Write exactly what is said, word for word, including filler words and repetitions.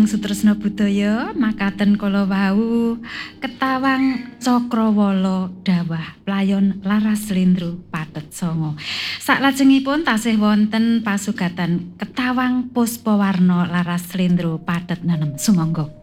ingkang sutresna budaya makaten kala wau ketawang Cakrawala dawah playon Laras Slendro pathet sanga. Saklajengipun tasih wonten pasugatan ketawang Puspawarna Laras Slendro pathet nenem sumangga.